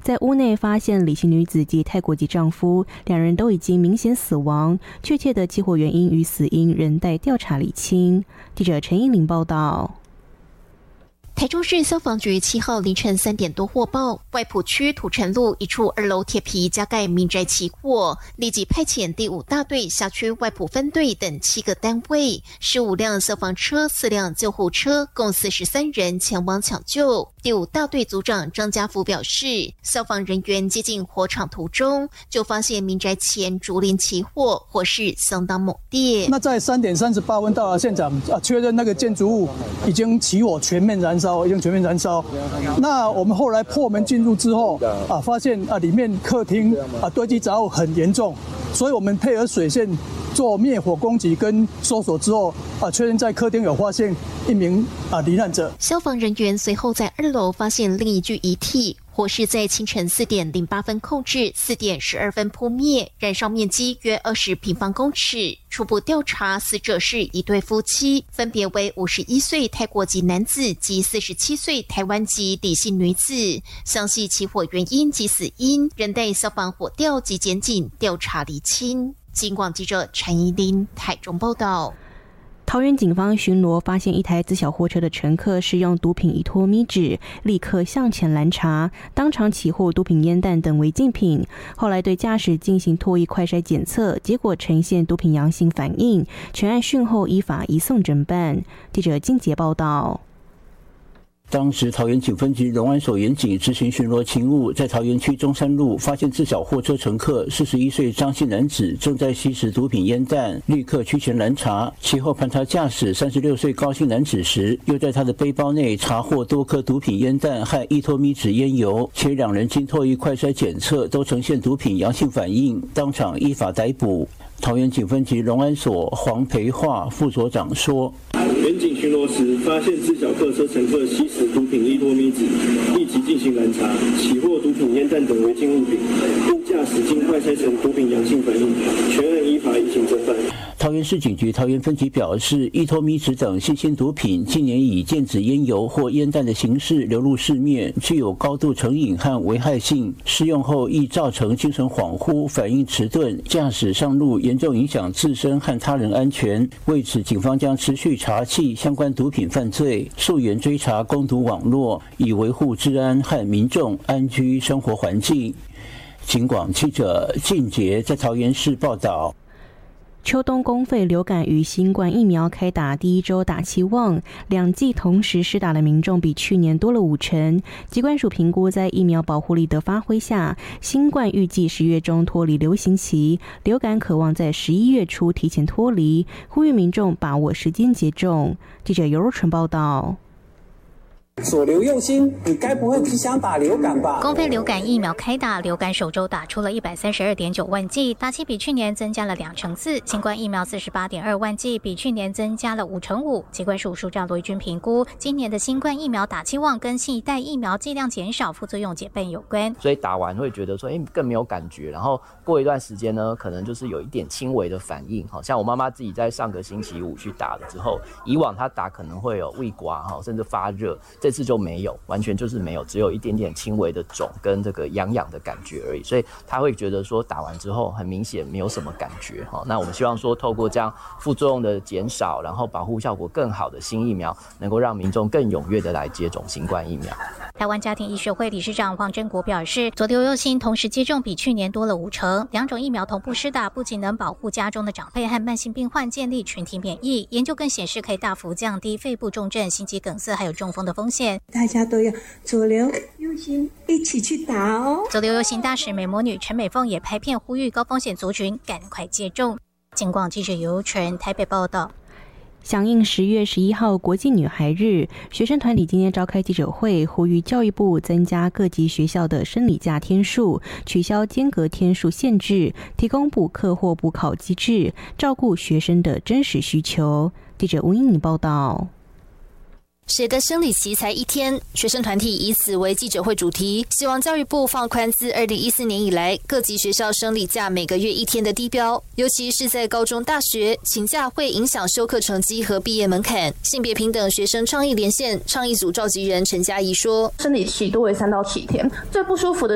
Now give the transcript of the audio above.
在屋内发现李姓女子及泰国籍丈夫，两人都已经明显死亡，确切的起火原因与死因仍待调查厘清。记者陈依玲报道。 台中市消防局7号凌晨3点多获报，外埔区土城路一处2楼铁皮加盖民宅起火，立即派遣第5大队辖区外埔分队等7个单位、15辆消防车、4辆救护车，共43人前往抢救。第5大队组长张家福表示，消防人员接近火场途中，就发现民宅前竹林起火，火势相当猛烈。 那在3点38分到了现场，确认那个建筑物已经起火，全面燃烧。那我们后来破门进入之后发现里面客厅堆积杂物很严重，所以我们配合水线做灭火攻击跟搜索之后确认在客厅有发现一名罹难者。 消防人员随后在2楼发现另一具遗体。火势在清晨4点08分控制，4点12分扑灭，燃烧面积约20平方公尺。初步调查，死者是一对夫妻，分别为51岁泰国籍男子及47岁台湾籍李姓女子。详细起火原因及死因，仍待消防火调及检警调查厘清。警广记者陈怡琳台中报道。 桃园警方巡逻发现一台自小货车的乘客使用毒品依托咪纸，立刻向前拦查，当场起获毒品烟弹等违禁品。后来对驾驶进行唾液快筛检测，结果呈现毒品阳性反应，全案讯后依法移送侦办。记者金杰报道。 当时桃园警分局荣安所员警执行巡逻勤务，在桃园区中山路发现自小货车乘客41岁张姓男子正在吸食毒品烟弹，立刻趋前拦查。其后盘查驾驶36岁高姓男子时，又在他的背包内查获多颗毒品烟弹和依托咪纸烟油，且两人经唾液快筛检测都呈现毒品阳性反应，当场依法逮捕。桃园警分局荣安所黄培化副所长说， 员警巡逻时发现自小客车乘客吸食毒品依托咪纸，立即进行拦查，起获毒品烟弹等违禁物品，并驾驶经快筛成毒品阳性反应，全案依法移行侦办。 桃园市警局桃园分局表示，依托咪纸等新兴毒品近年以电子烟油或烟弹的形式流入市面，具有高度成瘾和危害性，施用后易造成精神恍惚、反应迟钝、驾驶上路严重影响自身和他人安全。为此，警方将持续查缉相关毒品犯罪，溯源追查供毒网络，以维护治安和民众安居生活环境。警广记者靳杰在桃园市报道。 秋冬公费流感与新冠疫苗开打第一周打期望，2剂同时施打的民众比去年多了50%。疾管署评估，在疫苗保护力的发挥下，新冠预计10月中脱离流行期，流感渴望在11月初提前脱离，呼吁民众把握时间接种。记者尤若纯报道。 左留右心，你该不会只想打流感吧？ 公费流感疫苗开打，流感首周打出了132.9万剂，打期比去年增加了2%；新冠疫苗48.2万剂，比去年增加了5%。疾管署署长罗一军评估，今年的新冠疫苗打期望跟新一代疫苗剂量减少、副作用减半有关。 所以打完会觉得说，更没有感觉，然后过一段时间呢，可能就是有一点轻微的反应。好像我妈妈自己在上个星期5去打了之后，以往她打可能会有胃刮，甚至发热。这次就没有，完全就是没有，只有一点点轻微的肿跟这个痒痒的感觉而已，所以他会觉得说打完之后很明显没有什么感觉。那我们希望说透过这样副作用的减少，然后保护效果更好的新疫苗，能够让民众更踊跃的来接种新冠疫苗。 台湾家庭医学会理事长黄真国表示，左流右心同时接种比去年多了50%，2种疫苗同步施打，不仅能保护家中的长辈和慢性病患建立群体免疫，研究更显示可以大幅降低肺部重症、心肌梗塞还有中风的风险。 大家都要左流右心一起去打哦。 左流右心大使美魔女陈美凤也拍片呼吁高风险族群赶快接种。警广记者尤纯台北报道。 响应10月11号国际女孩日，学生团体今天召开记者会，呼吁教育部增加各级学校的生理假天数，取消间隔天数限制，提供补课或补考机制，照顾学生的真实需求。记者吴英妮报道。 谁的生理期才1天？学生团体以此为记者会主题，希望教育部放宽自2014年以来各级学校生理假每个月1天的低标，尤其是在高中大学，请假会影响修课成绩和毕业门槛。性别平等学生倡议连线倡议组召集人陈嘉怡说， 生理期多为3到7天，最不舒服的